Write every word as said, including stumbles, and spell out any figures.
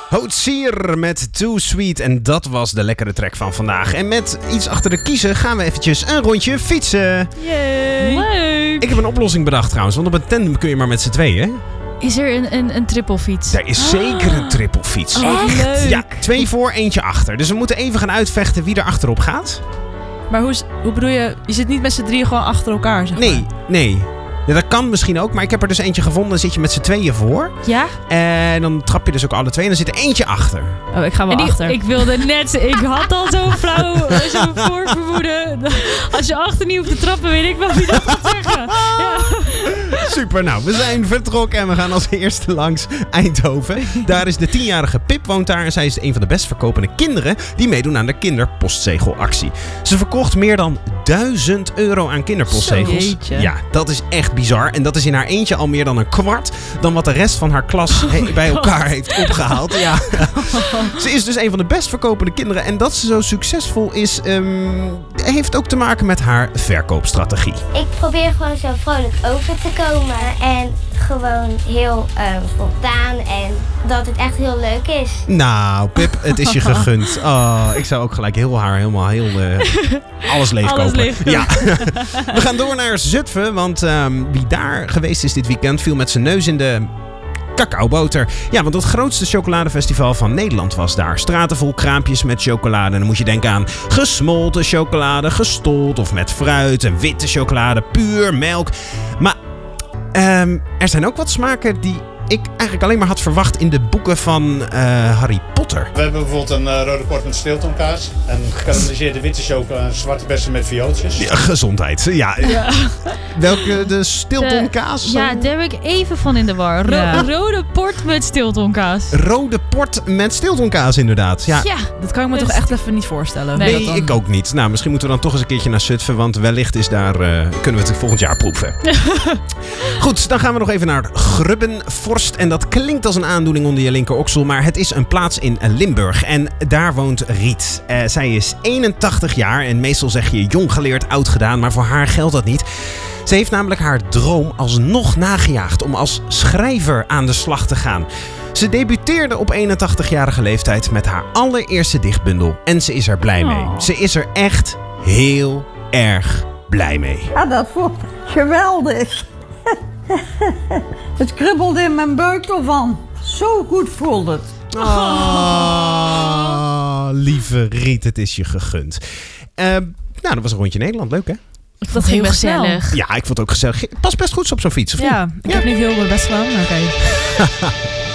Hootsier met Too Sweet. En dat was de lekkere track van vandaag. En met iets achter de kiezen gaan we eventjes een rondje fietsen. Yay. Leuk. Ik heb een oplossing bedacht trouwens. Want op een tandem kun je maar met z'n tweeën. Is er een, een, een trippelfiets? Er is zeker een trippelfiets. Oh, leuk. Ja, twee voor, eentje achter. Dus we moeten even gaan uitvechten wie er achterop gaat. Maar hoe, hoe bedoel je? Je zit niet met z'n drieën gewoon achter elkaar, zeg maar. Nee, nee. Ja, dat kan misschien ook, maar ik heb er dus eentje gevonden. Dan zit je met z'n tweeën voor. Ja? En dan trap je dus ook alle twee. En dan zit er eentje achter. Oh, ik ga wel En die, achter. ik wilde net... Ik had al zo'n flauw zo'n voorvermoeden. Als je achter niet hoeft te trappen, weet ik wel wie dat gaat zeggen. Ja. Super, nou, we zijn vertrokken en we gaan als eerste langs Eindhoven. Daar is de tienjarige Pip woont daar en zij is een van de best verkopende kinderen die meedoen aan de kinderpostzegelactie. Ze verkocht meer dan duizend euro aan kinderpostzegels. Zo, jeetje. Ja, dat is echt bizar. En dat is in haar eentje al meer dan een kwart dan wat de rest van haar klas he- bij elkaar heeft opgehaald. Ja. Ze is dus een van de best verkopende kinderen en dat ze zo succesvol is, um, heeft ook te maken met haar verkoopstrategie. Ik probeer gewoon zo vrolijk over te komen en gewoon heel uh, spontaan en dat het echt heel leuk is. Nou, Pip, het is je gegund. Oh, ik zou ook gelijk heel haar helemaal heel uh, alles leeg Alles kopen. leeg. Ja. We gaan door naar Zutphen, want um, wie daar geweest is dit weekend viel met zijn neus in de cacaoboter. Ja, want het grootste chocoladefestival van Nederland was daar. Straten vol kraampjes met chocolade. En dan moet je denken aan gesmolten chocolade, gestold of met fruit. En witte chocolade, puur melk. Maar um, er zijn ook wat smaken die ik eigenlijk alleen maar had verwacht in de boeken van uh, Harry Potter. We hebben bijvoorbeeld een uh, rode port met stiltonkaas. Een gekarameliseerde witte chocola en zwarte bessen met viooltjes. Ja, gezondheid, ja. Ja. Welke, de Stiltonkaas? Ja, daar ben ik even van in de war. Ro- Ja. Rode port met stiltonkaas. Rode port met Stiltonkaas inderdaad. Ja. Ja. Dat kan ik me Dus- toch echt even niet voorstellen. Nee, hoe Nee, dat dan- ik ook niet. Nou, misschien moeten we dan toch eens een keertje naar Zutphen, want wellicht is daar, uh, kunnen we het volgend jaar proeven. Goed, dan gaan we nog even naar Grubbenvorst. En dat klinkt als een aandoening onder je linkeroksel, maar het is een plaats in Limburg. En daar woont Riet. Uh, zij is eenentachtig jaar en meestal zeg je jong geleerd, oud gedaan, maar voor haar geldt dat niet. Ze heeft namelijk haar droom alsnog nagejaagd om als schrijver aan de slag te gaan. Ze debuteerde op eenentachtigjarige leeftijd met haar allereerste dichtbundel. En ze is er blij mee. Oh. Ze is er echt heel erg blij mee. Ja, dat vond ik geweldig. Het kribbelde in mijn buik ervan. Zo goed voelde het. Oh, lieve Riet, het is je gegund. Uh, nou, dat was een rondje Nederland. Leuk, hè? Ik vond Dat het heel ging snel. gezellig. Ja, ik vond het ook gezellig. Pas best goed op zo'n fiets, of niet? Ja, ik heb niet heel mijn best gedaan, maar oké.